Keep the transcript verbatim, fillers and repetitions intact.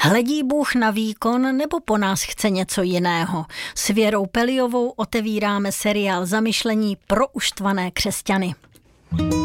Hledí Bůh na výkon nebo po nás chce něco jiného? S Věrou Peliovou otevíráme seriál Zamyšlení pro uštvané křesťany.